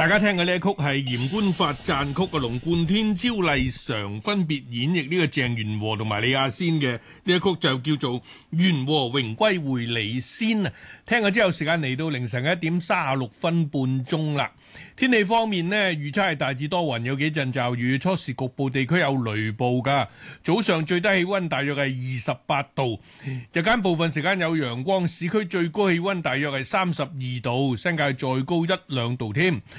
大家聽嘅呢一曲係嚴官發讚曲嘅龍貫天、招麗常分別演繹呢個鄭元和同埋李亞仙嘅呢一曲就叫做元和榮歸會李仙啊！聽咗之後，時間嚟到凌晨1點36分半鐘啦。天氣方面呢，預測係大致多雲，有幾陣驟雨，初時局部地區有雷暴㗎。早上最低氣溫大約係28度，日間部分時間有陽光，市區最高氣溫大約係32度，新界再高1-2度添。